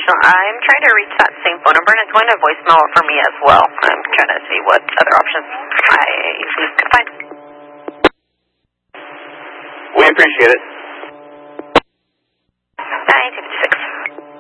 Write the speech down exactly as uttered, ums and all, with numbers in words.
I'm trying to reach that same phone number, and it's going to voicemail for me as well. I'm trying to see what other options I could find. We appreciate it.